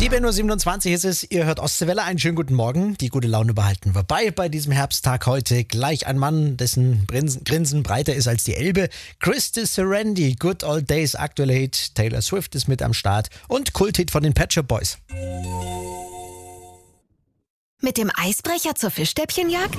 7.27 Uhr ist es, ihr hört Ostseewelle, einen schönen guten Morgen. Die gute Laune behalten wir bei diesem Herbsttag heute. Gleich ein Mann, dessen Grinsen breiter ist als die Elbe. Christy Serendi, Good Old Days, aktueller Hit. Taylor Swift ist mit am Start und Kulthit von den Pet Shop Boys. Mit dem Eisbrecher zur Fischstäbchenjagd?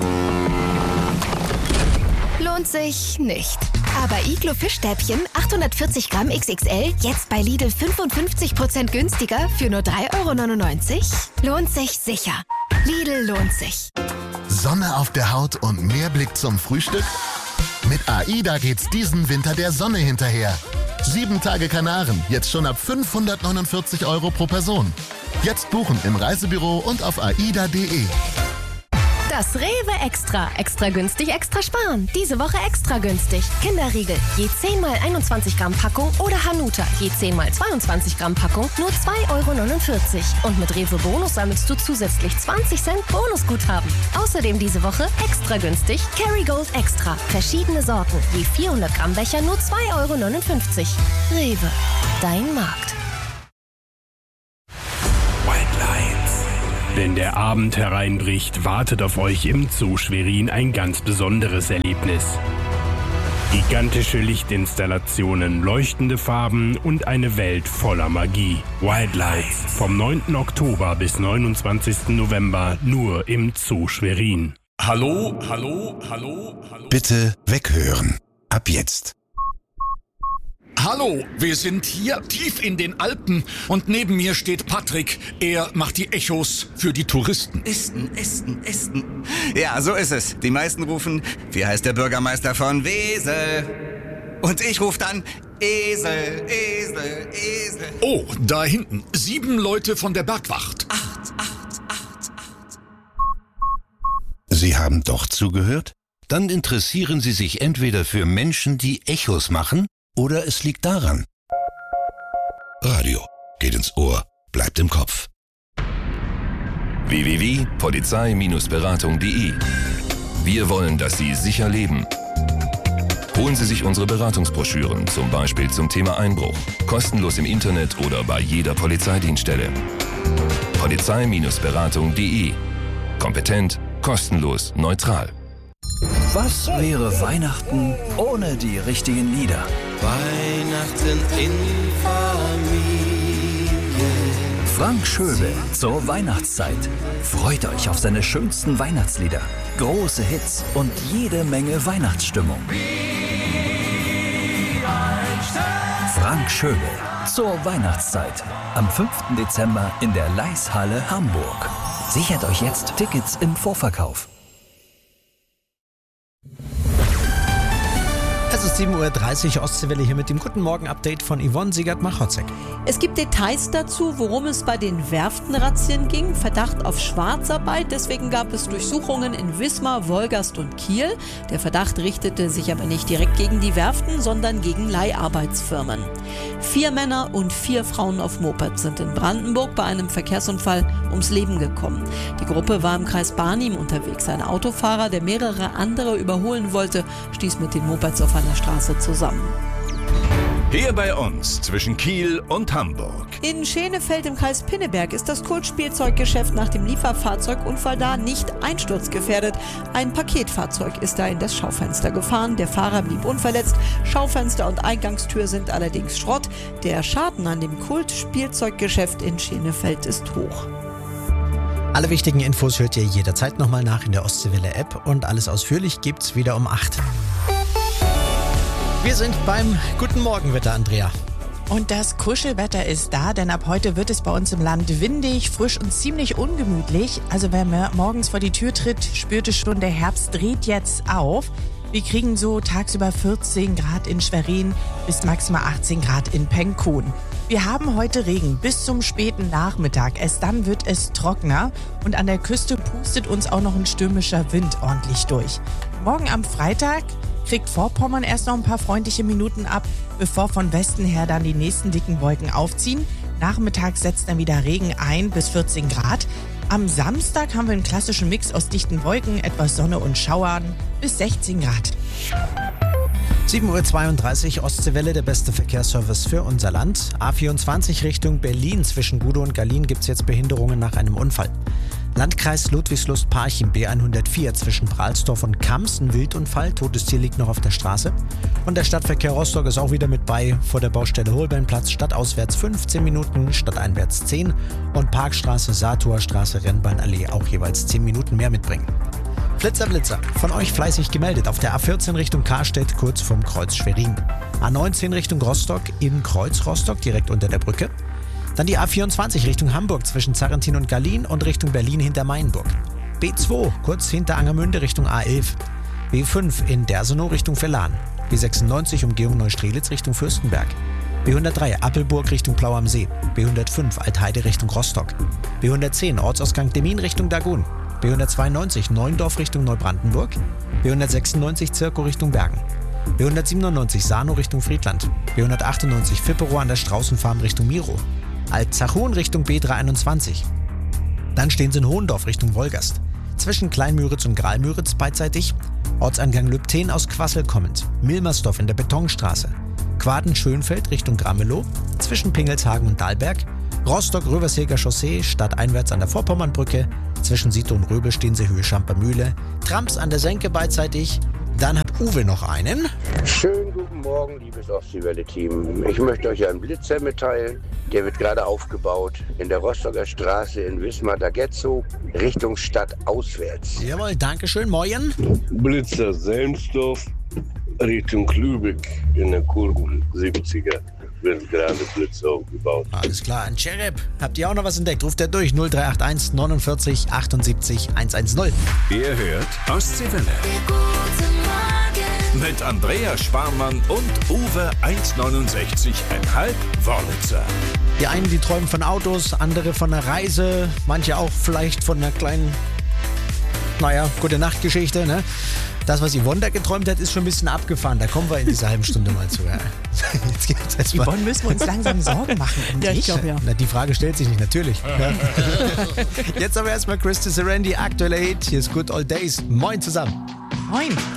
Lohnt sich nicht. Aber Iglo Fischstäbchen 840 Gramm XXL jetzt bei Lidl 55% günstiger für nur 3,99 €? Lohnt sich sicher. Lidl lohnt sich. Sonne auf der Haut und mehr Blick zum Frühstück? Mit AIDA geht's diesen Winter der Sonne hinterher. 7 Tage Kanaren, jetzt schon ab 549 € pro Person. Jetzt buchen im Reisebüro und auf aida.de. Das Rewe Extra. Extra günstig, extra sparen. Diese Woche extra günstig. Kinderriegel, je 10 mal 21 Gramm Packung oder Hanuta, je 10 mal 22 Gramm Packung, nur 2,49 €. Und mit Rewe Bonus sammelst du zusätzlich 20 Cent Bonusguthaben. Außerdem diese Woche extra günstig Kerrygold Extra. Verschiedene Sorten, je 400 Gramm Becher, nur 2,59 €. Rewe, dein Markt. Wenn der Abend hereinbricht, wartet auf euch im Zoo Schwerin ein ganz besonderes Erlebnis. Gigantische Lichtinstallationen, leuchtende Farben und eine Welt voller Magie. Wildlights vom 9. Oktober bis 29. November nur im Zoo Schwerin. Hallo. Bitte weghören. Ab jetzt. Hallo, wir sind hier tief in den Alpen und neben mir steht Patrick. Er macht die Echos für die Touristen. Esten. Ja, so ist es. Die meisten rufen, wie heißt der Bürgermeister von Wesel? Und ich rufe dann, Esel. Oh, da hinten, 7 Leute von der Bergwacht. 8. Sie haben doch zugehört? Dann interessieren Sie sich entweder für Menschen, die Echos machen, oder es liegt daran. Radio geht ins Ohr, bleibt im Kopf. www.polizei-beratung.de. Wir wollen, dass Sie sicher leben. Holen Sie sich unsere Beratungsbroschüren, zum Beispiel zum Thema Einbruch, kostenlos im Internet oder bei jeder Polizeidienststelle. Polizei-beratung.de. Kompetent, kostenlos, neutral. Was wäre Weihnachten ohne die richtigen Lieder? Weihnachten in Familie. Frank Schöbel zur Weihnachtszeit. Freut euch auf seine schönsten Weihnachtslieder, große Hits und jede Menge Weihnachtsstimmung. Frank Schöbel zur Weihnachtszeit. Am 5. Dezember in der Leishalle Hamburg. Sichert euch jetzt Tickets im Vorverkauf. Es ist 7.30 Uhr, Ostseewelle hier mit dem Guten Morgen-Update von Yvonne Siegert-Machotzek. Es gibt Details dazu, worum es bei den Werftenrazzien ging. Verdacht auf Schwarzarbeit, deswegen gab es Durchsuchungen in Wismar, Wolgast und Kiel. Der Verdacht richtete sich aber nicht direkt gegen die Werften, sondern gegen Leiharbeitsfirmen. 4 Männer und 4 Frauen auf Moped sind in Brandenburg bei einem Verkehrsunfall ums Leben gekommen. Die Gruppe war im Kreis Barnim unterwegs. Ein Autofahrer, der mehrere andere überholen wollte, stieß mit den Mopeds auf einer Straße zusammen. Hier bei uns zwischen Kiel und Hamburg. In Schenefeld im Kreis Pinneberg ist das Kultspielzeuggeschäft nach dem Lieferfahrzeugunfall da nicht einsturzgefährdet. Ein Paketfahrzeug ist da in das Schaufenster gefahren. Der Fahrer blieb unverletzt. Schaufenster und Eingangstür sind allerdings Schrott. Der Schaden an dem Kultspielzeuggeschäft in Schenefeld ist hoch. Alle wichtigen Infos hört ihr jederzeit nochmal nach in der Ostseewelle-App und alles ausführlich gibt's wieder um 8. Wir sind beim Guten Morgen-Wetter, Andrea. Und das Kuschelwetter ist da, denn ab heute wird es bei uns im Land windig, frisch und ziemlich ungemütlich. Also wer morgens vor die Tür tritt, spürt es schon, der Herbst dreht jetzt auf. Wir kriegen so tagsüber 14 Grad in Schwerin bis maximal 18 Grad in Penkun. Wir haben heute Regen bis zum späten Nachmittag. Erst dann wird es trockener und an der Küste pustet uns auch noch ein stürmischer Wind ordentlich durch. Morgen am Freitag kriegt Vorpommern erst noch ein paar freundliche Minuten ab, bevor von Westen her dann die nächsten dicken Wolken aufziehen. Nachmittags setzt dann wieder Regen ein bis 14 Grad. Am Samstag haben wir einen klassischen Mix aus dichten Wolken, etwas Sonne und Schauern bis 16 Grad. 7.32 Uhr, Ostseewelle, der beste Verkehrsservice für unser Land. A24 Richtung Berlin zwischen Gudow und Gallien gibt es jetzt Behinderungen nach einem Unfall. Landkreis Ludwigslust-Parchim, B104 zwischen Prahlsdorf und Kams, ein Wildunfall, totes Tier liegt noch auf der Straße. Und der Stadtverkehr Rostock ist auch wieder mit bei, vor der Baustelle Holbeinplatz, stadtauswärts 15 Minuten, stadteinwärts 10 und Parkstraße, Saartor Straße, Rennbahnallee auch jeweils 10 Minuten mehr mitbringen. Blitzer, von euch fleißig gemeldet auf der A14 Richtung Karstedt, kurz vorm Kreuz Schwerin. A19 Richtung Rostock, in Kreuz Rostock, direkt unter der Brücke. Dann die A24 Richtung Hamburg zwischen Zarrentin und Gallien und Richtung Berlin hinter Mainburg. B2 kurz hinter Angermünde Richtung A11. B5 in Dersenow Richtung Verlan. B96 Umgehung Neustrelitz Richtung Fürstenberg. B103 Appelburg Richtung Plau am See. B105 Altheide Richtung Rostock. B110 Ortsausgang Demmin Richtung Dagun. B192 Neuendorf Richtung Neubrandenburg. B196 Zirkow Richtung Bergen. B197 Sarnow Richtung Friedland. B198 Vipperow an der Straußenfarm Richtung Miro. Altzachon Richtung B321. Dann stehen sie in Hohendorf Richtung Wolgast. Zwischen Kleinmüritz und Gralmüritz beidseitig. Ortsangang Lübten aus Quassel kommend. Milmersdorf in der Betonstraße. Quaden-Schönfeld Richtung Gramelow. Zwischen Pingelshagen und Dahlberg. Rostock-Röversheger Chaussee, stadteinwärts an der Vorpommernbrücke. Zwischen Siedl und Röbel stehen sie Höhe Schampermühle. Trams an der Senke beidseitig. Dann hat Uwe noch einen. Schönen guten Morgen, liebes Ostseewelle-Team. Ich möchte euch einen Blitzer mitteilen. Der wird gerade aufgebaut in der Rostocker Straße in Wismar-Dagetzow, Richtung Stadt auswärts. Jawohl, dankeschön, moin. Blitzer Selmsdorf, Richtung Lübeck in der Kurven 70er. Wird gerade Blitzer aufgebaut. Alles klar, ein Chereb. Habt ihr auch noch was entdeckt? Ruft er durch 0381 49 78 110. Ihr hört Ostseewelle. Mit Andrea Sparmann und Uwe 1,69,5 Wörlitzer. Die einen, die träumen von Autos, andere von einer Reise, manche auch vielleicht von einer kleinen, gute Nachtgeschichte, ne? Das, was Yvonne da geträumt hat, ist schon ein bisschen abgefahren. Da kommen wir in dieser halben Stunde mal zu. Ja. Yvonne, müssen wir uns langsam Sorgen machen um dich? Ich glaube, ja. Na, die Frage stellt sich nicht, natürlich. Ja. Jetzt aber erstmal Christy Serendi, aktueller Hit. Hier ist Good Old Days. Moin zusammen. Moin.